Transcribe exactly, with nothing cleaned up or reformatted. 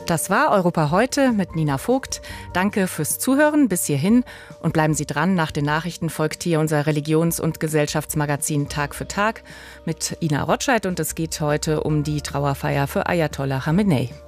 Das war Europa heute mit Nina Vogt. Danke fürs Zuhören bis hierhin und bleiben Sie dran. Nach den Nachrichten folgt hier unser Religions- und Gesellschaftsmagazin Tag für Tag mit Ina Rotscheid und es geht heute um die Trauerfeier für Ayatollah Khamenei.